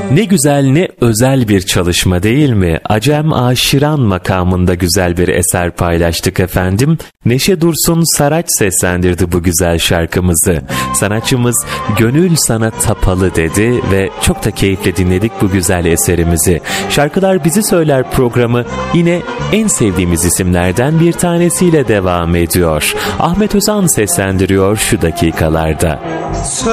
Ne güzel, ne özel bir çalışma değil mi? Acem Aşiran makamında güzel bir eser paylaştık efendim. Neşe Dursun Saraç seslendirdi bu güzel şarkımızı. Sanatçımız "Gönül sana tapalı" dedi ve çok da keyifle dinledik bu güzel eserimizi. Şarkılar Bizi Söyler programı yine en sevdiğimiz isimlerden bir tanesiyle devam ediyor. Ahmet Özan seslendiriyor şu dakikalarda.